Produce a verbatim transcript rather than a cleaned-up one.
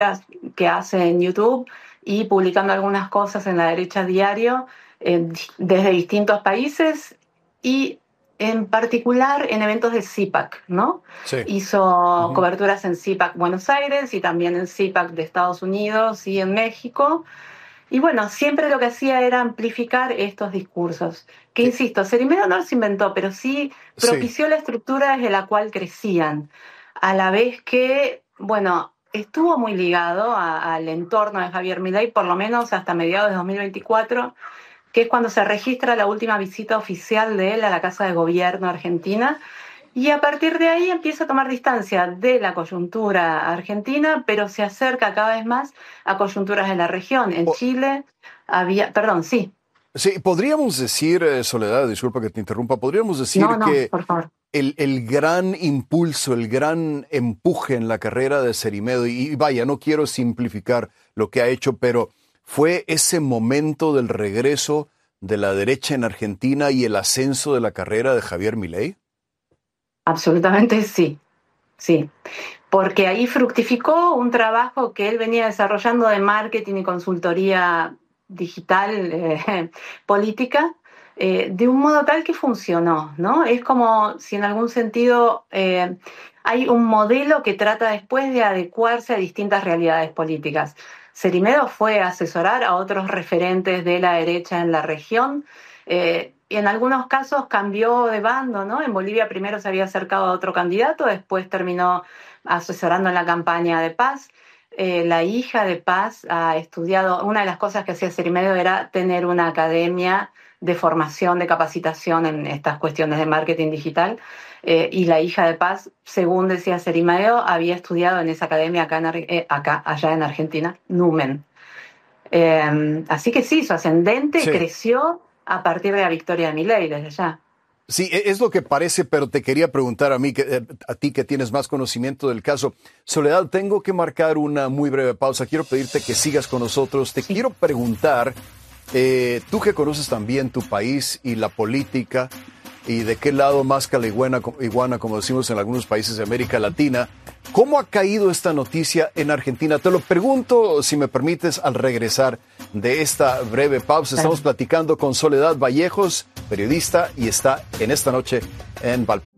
que hace en YouTube y publicando algunas cosas en La Derecha Diario eh, desde distintos países y en particular en eventos de C I P A C, ¿no? Sí. Hizo Uh-huh. coberturas en C I P A C Buenos Aires y también en C I P A C de Estados Unidos y en México. Y bueno, siempre lo que hacía era amplificar estos discursos. Que, Sí. insisto, Cerimero no los inventó, pero sí propició Sí. la estructura desde la cual crecían. A la vez que, bueno, estuvo muy ligado a, al entorno de Javier Milei, por lo menos hasta mediados de dos mil veinticuatro, que es cuando se registra la última visita oficial de él a la Casa de Gobierno argentina. Y a partir de ahí empieza a tomar distancia de la coyuntura argentina, pero se acerca cada vez más a coyunturas de la región. En O- Chile había, perdón, sí, Sí, podríamos decir, eh, Soledad, disculpa que te interrumpa, podríamos decir no, no, que por favor. el, el gran impulso, el gran empuje en la carrera de Cerimedo, y, y vaya, no quiero simplificar lo que ha hecho, pero fue ese momento del regreso de la derecha en Argentina y el ascenso de la carrera de Javier Milei. Absolutamente sí, sí. Porque ahí fructificó un trabajo que él venía desarrollando de marketing y consultoría digital eh, política, eh, de un modo tal que funcionó, ¿no? Es como si en algún sentido eh, hay un modelo que trata después de adecuarse a distintas realidades políticas. Cerimedo fue a asesorar a otros referentes de la derecha en la región, eh, y en algunos casos cambió de bando, ¿no? En Bolivia primero se había acercado a otro candidato, después terminó asesorando en la campaña de Paz. Eh, la hija de Paz ha estudiado, una de las cosas que hacía Cerimedo era tener una academia de formación, de capacitación en estas cuestiones de marketing digital, eh, y la hija de Paz, según decía Cerimedo, había estudiado en esa academia acá, en, eh, acá allá en Argentina, Numen. Eh, así que sí, su ascendente Sí. creció a partir de la victoria de Milei desde ya. Sí, es lo que parece, pero te quería preguntar a mí, que, a ti que tienes más conocimiento del caso. Soledad, tengo que marcar una muy breve pausa. Quiero pedirte que sigas con nosotros. Te Sí. quiero preguntar, eh, tú que conoces también tu país y la política, y de qué lado más caliguana, iguana, como decimos en algunos países de América Latina, ¿cómo ha caído esta noticia en Argentina? Te lo pregunto, si me permites, al regresar de esta breve pausa. Estamos platicando con Soledad Vallejos, periodista, y está en esta noche en Valparaíso.